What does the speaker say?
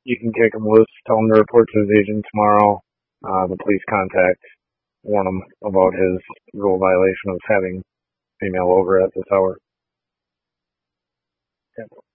You can kick him loose, tell him to report to his agent tomorrow. The police contact, warn him about his rule violation of having female over at this hour.